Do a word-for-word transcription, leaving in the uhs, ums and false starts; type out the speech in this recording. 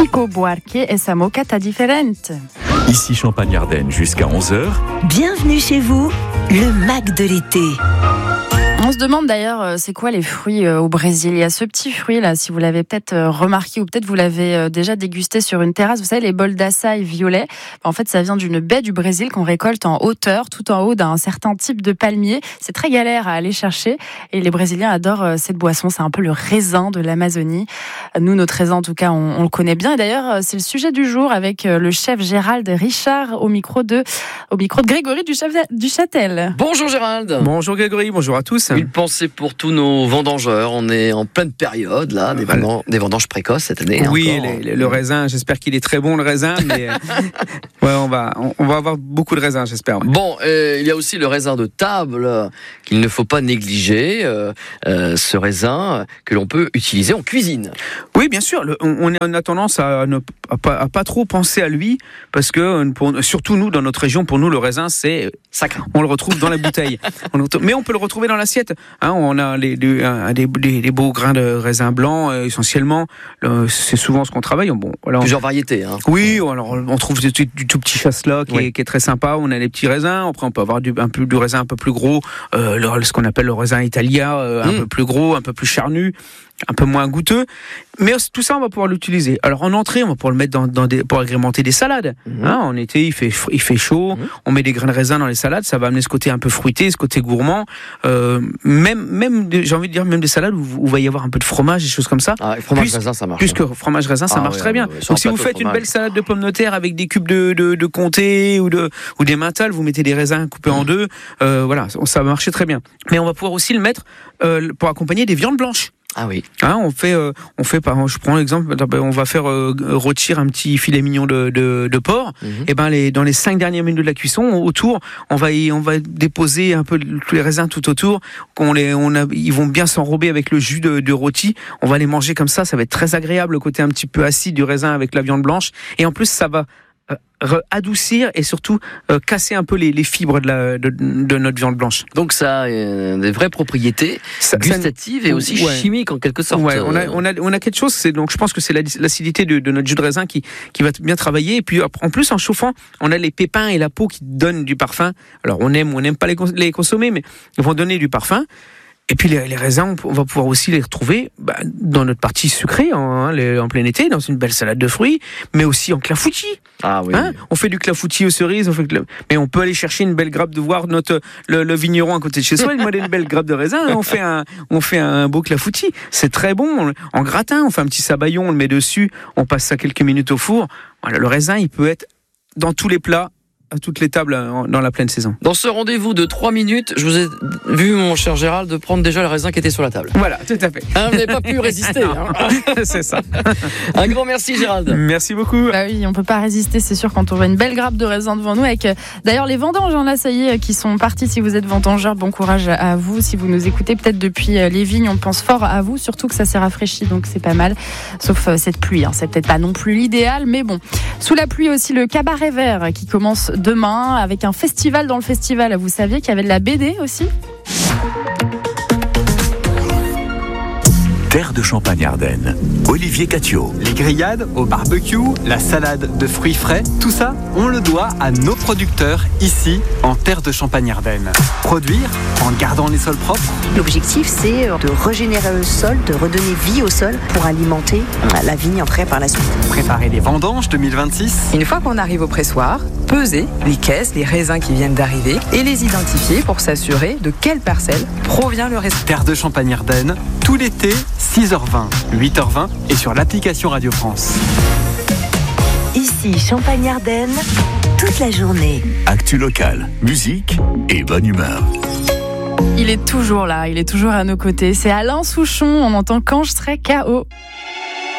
Chico Buarque et Samocata Differente. Ici Champagne-Ardenne jusqu'à onze heures. Bienvenue chez vous, le Mac de l'été. On se demande d'ailleurs, c'est quoi les fruits au Brésil ? Il y a ce petit fruit là, si vous l'avez peut-être remarqué ou peut-être vous l'avez déjà dégusté sur une terrasse. Vous savez, les bols d'açaï violets. En fait, ça vient d'une baie du Brésil qu'on récolte en hauteur, tout en haut d'un certain type de palmier. C'est très galère à aller chercher et les Brésiliens adorent cette boisson. C'est un peu le raisin de l'Amazonie. Nous, notre raisin, en tout cas, on, on le connaît bien. Et d'ailleurs, c'est le sujet du jour avec le chef Gérald Richard au micro de, au micro de Grégory Duchâtel. Bonjour Gérald. Bonjour Grégory, bonjour à tous. Une pensée pour tous nos vendangeurs. On est en pleine période là, des, vendanges, des vendanges précoces cette année. Oui, encore. Les, les, le raisin, j'espère qu'il est très bon le raisin, mais ouais, on va, on, on va avoir beaucoup de raisins, j'espère. Bon, euh, il y a aussi le raisin de table euh, qu'il ne faut pas négliger. Euh, euh, ce raisin que l'on peut utiliser en cuisine. Oui, bien sûr. Le, on, on a tendance à ne à pas, à pas trop penser à lui parce que pour, surtout nous dans notre région, pour nous le raisin c'est sacré. On le retrouve dans la bouteille, on, mais on peut le retrouver dans l'assiette. Hein, on a les, les, les, les, les beaux grains de raisin blanc, euh, essentiellement. Euh, c'est souvent ce qu'on travaille. Bon, voilà, on... Plusieurs variétés. Hein. Oui, alors on trouve du, du tout petit chasselas qui, oui. qui est très sympa. On a les petits raisins. Après, on peut avoir du, un peu, du raisin un peu plus gros, euh, le, ce qu'on appelle le raisin italien, euh, un mmh. peu plus gros, un peu plus charnu, un peu moins goûteux. Mais tout ça, on va pouvoir l'utiliser. Alors en entrée, on va pouvoir le mettre dans, dans des, pour agrémenter des salades. Mmh. Hein, en été, il fait, il fait chaud. Mmh. On met des grains de raisin dans les salades. Ça va amener ce côté un peu fruité, ce côté gourmand. Euh, même, même, j'ai envie de dire, même des salades où, où il va y avoir un peu de fromage, des choses comme ça. Ah, fromage Puis, raisin, ça marche. Plus que fromage raisin, ça ah, marche ouais, très bien. Ouais, ouais. Donc si vous faites une belle salade de pommes de terre avec des cubes de, de, de comté ou, de, ou des mentales, vous mettez des raisins coupés mmh. en deux. Euh, voilà, ça va marcher très bien. Mais on va pouvoir aussi le mettre euh, pour accompagner des viandes blanches. Ah oui. Hein, on fait, euh, on fait par, je prends l'exemple, on va faire euh, rôtir un petit filet mignon de, de, de porc. Mm-hmm. Et ben les, dans les cinq dernières minutes de la cuisson, autour, on va, y, on va déposer un peu tous les raisins tout autour. Qu'on les, on a, ils vont bien s'enrober avec le jus de, de rôti. On va les manger comme ça, ça va être très agréable, le côté un petit peu acide du raisin avec la viande blanche. Et en plus, ça va adoucir et surtout euh, casser un peu les, les fibres de, la, de, de notre viande blanche. Donc ça a euh, des vraies propriétés ça, gustatives ça, et aussi ouais. chimiques en quelque sorte. Ouais, on a, on a, on a quelque chose, c'est, donc je pense que c'est l'acidité de, de notre jus de raisin qui, qui va bien travailler. Et puis en plus en chauffant, on a les pépins et la peau qui donnent du parfum. Alors on aime ou on n'aime pas les, les consommer, mais ils vont donner du parfum. Et puis les, les raisins, on va pouvoir aussi les retrouver bah, dans notre partie sucrée en, les, en plein été, dans une belle salade de fruits, mais aussi en clafoutis. Ah oui. Hein, on fait du clafoutis aux cerises, on fait le... mais on peut aller chercher une belle grappe de voir notre le, le vigneron à côté de chez soi, il m'a donné une belle grappe de raisin, on fait un on fait un beau clafoutis. C'est très bon. En gratin, on fait un petit sabayon, on le met dessus, on passe ça quelques minutes au four. Voilà, le raisin, il peut être dans tous les plats, à toutes les tables dans la pleine saison. Dans ce rendez-vous de trois minutes, je vous ai vu, mon cher Gérald, de prendre déjà le raisin qui était sur la table. Voilà, tout à fait. Hein, vous n'avez pas pu résister. Hein. C'est ça. Un grand merci, Gérald. Merci beaucoup. Bah oui, on peut pas résister, c'est sûr, quand on voit une belle grappe de raisin devant nous. Avec d'ailleurs les vendanges, hein, là, ça y est, qui sont partis. Si vous êtes vendangeur, bon courage à vous. Si vous nous écoutez, peut-être depuis les vignes, on pense fort à vous. Surtout que ça s'est rafraîchi, donc c'est pas mal. Sauf euh, cette pluie, hein. C'est peut-être pas non plus l'idéal, mais bon. Sous la pluie aussi, le cabaret vert qui commence demain avec un festival dans le festival. Vous saviez qu'il y avait de la B D aussi ? Terre de Champagne-Ardenne, Olivier Catio. Les grillades au barbecue, la salade de fruits frais, tout ça, on le doit à nos producteurs ici, en Terre de Champagne-Ardenne. Produire en gardant les sols propres. L'objectif, c'est de régénérer le sol, de redonner vie au sol pour alimenter la vigne après par la suite. Préparer les vendanges deux mille vingt-six. Une fois qu'on arrive au pressoir, peser les caisses, les raisins qui viennent d'arriver et les identifier pour s'assurer de quelle parcelle provient le raisin. Terre de Champagne-Ardenne, tout l'été, six heures vingt, huit heures vingt et sur l'application Radio France. Ici Champagne-Ardenne, toute la journée. Actu locale, musique et bonne humeur. Il est toujours là, il est toujours à nos côtés. C'est Alain Souchon, on entend Quand je serai K O.